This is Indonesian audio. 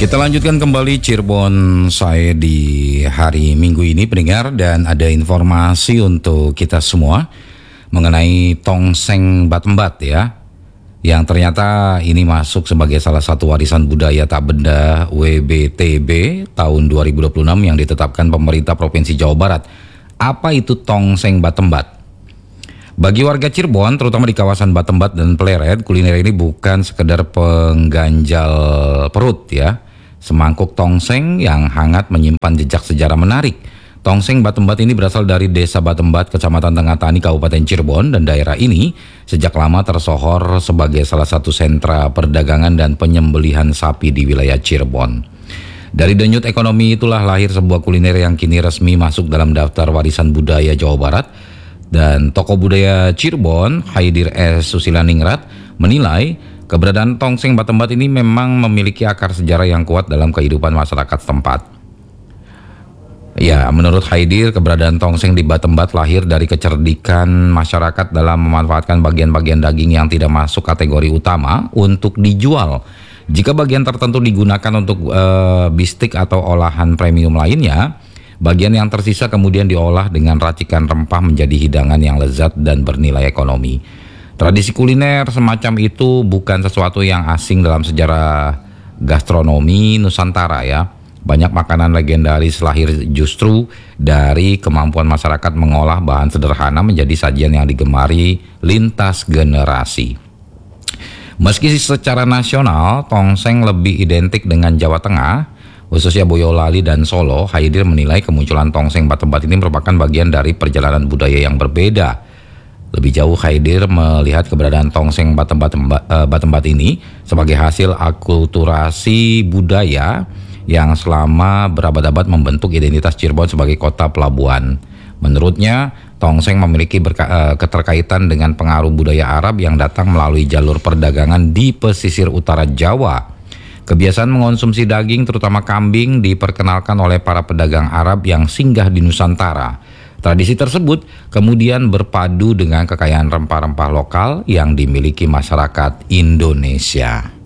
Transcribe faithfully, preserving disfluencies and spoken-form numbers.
Kita lanjutkan kembali Cirebon saya di hari Minggu ini pendengar, dan ada informasi untuk kita semua mengenai tongseng Batembat ya, yang ternyata ini masuk sebagai salah satu warisan budaya tak benda W B T B tahun dua ribu dua puluh enam yang ditetapkan pemerintah Provinsi Jawa Barat. Apa itu tongseng Batembat? Bagi warga Cirebon, terutama di kawasan Batembat dan Pleret, kuliner ini bukan sekedar pengganjal perut ya. Semangkuk tongseng yang hangat menyimpan jejak sejarah menarik. Tongseng Batembat ini berasal dari Desa Batembat, Kecamatan Tengah Tani, Kabupaten Cirebon, dan daerah ini sejak lama tersohor sebagai salah satu sentra perdagangan dan penyembelihan sapi di wilayah Cirebon. Dari denyut ekonomi itulah lahir sebuah kuliner yang kini resmi masuk dalam daftar warisan budaya Jawa Barat. Dan tokoh budaya Cirebon, Haidir S. Susilaningrat, menilai keberadaan tongseng Batembat ini memang memiliki akar sejarah yang kuat dalam kehidupan masyarakat setempat. Ya, menurut Haidir, keberadaan tongseng di Batembat lahir dari kecerdikan masyarakat dalam memanfaatkan bagian-bagian daging yang tidak masuk kategori utama untuk dijual. Jika bagian tertentu digunakan untuk uh, bistik atau olahan premium lainnya, bagian yang tersisa kemudian diolah dengan racikan rempah menjadi hidangan yang lezat dan bernilai ekonomi. Tradisi kuliner semacam itu bukan sesuatu yang asing dalam sejarah gastronomi Nusantara ya. Banyak makanan legendaris lahir justru dari kemampuan masyarakat mengolah bahan sederhana menjadi sajian yang digemari lintas generasi. Meski secara nasional tongseng lebih identik dengan Jawa Tengah, khususnya Boyolali dan Solo, Haidir menilai kemunculan tongseng Batembat ini merupakan bagian dari perjalanan budaya yang berbeda. Lebih jauh, Haidir melihat keberadaan tongseng Batembat, uh, Batembat ini sebagai hasil akulturasi budaya yang selama berabad-abad membentuk identitas Cirebon sebagai kota pelabuhan. Menurutnya, tongseng memiliki berka- uh, keterkaitan dengan pengaruh budaya Arab yang datang melalui jalur perdagangan di pesisir utara Jawa. Kebiasaan mengonsumsi daging, terutama kambing, diperkenalkan oleh para pedagang Arab yang singgah di Nusantara. Tradisi tersebut kemudian berpadu dengan kekayaan rempah-rempah lokal yang dimiliki masyarakat Indonesia.